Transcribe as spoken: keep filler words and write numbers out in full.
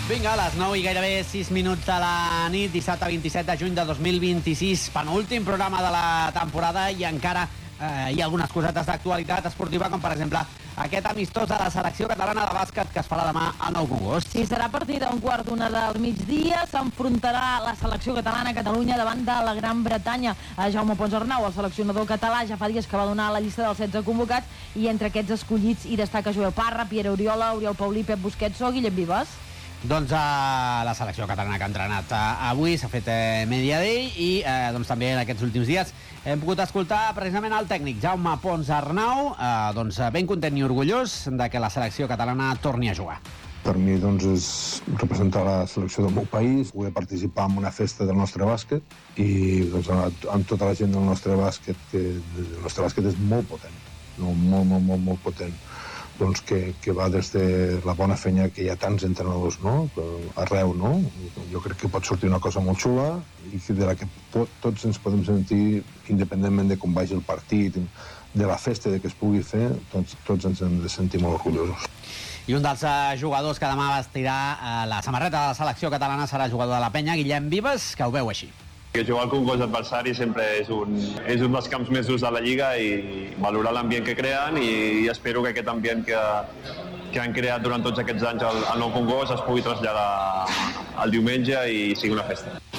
Vinga, a les nou i gairebé sis minuts de la nit, dissabte vint-i-set de juny de dos mil vint-i-sis, penúltim programa de la temporada i encara eh, hi ha algunes cosetes d'actualitat esportiva, com per exemple aquest amistós de la selecció catalana de bàsquet que es farà demà al Nou Congost. Sí, serà a partir d'un quart d'una del migdia. S'enfrontarà la selecció catalana a Catalunya davant de la Gran Bretanya. A Jaume Pons Arnau, el seleccionador català, ja fa dies que va donar la llista dels setze convocats i entre aquests escollits hi destaca Joel Parra, Pierre Oriola, Oriol Paulí, Pep Busquets o Guillem Vives. Doncs eh, la selecció catalana que ha entrenat eh, avui s'ha fet eh, Media Day i eh, doncs, també en aquests últims dies hem pogut escoltar precisament el tècnic Jaume Pons Arnau, eh, doncs, ben content i orgullós de que la selecció catalana torni a jugar. Per mi doncs, és representar la selecció del meu país, poder participar en una festa del nostre bàsquet i doncs, amb tota la gent del nostre bàsquet, que el nostre bàsquet és molt potent, no? molt, molt, molt, molt potent. Doncs que, que va des de la bona feina que hi ha tants entrenadors, no? Arreu, no? Jo crec que pot sortir una cosa molt xula i de la que pot, tots ens podem sentir, independentment de com vagi el partit, de la festa de que es pugui fer, tots, tots ens hem de sentir molt orgullosos. I un dels uh, jugadors que demà vestirà uh, la samarreta de la selecció catalana serà jugador de la Penya, Guillem Vives, que ho veu així. Que jugar al Congost adversari sempre és un, és un dels camps més durs de la Lliga i valorar l'ambient que creen i, i espero que aquest ambient que, que han creat durant tots aquests anys al, al Nou Congost es pugui traslladar el diumenge i sigui una festa.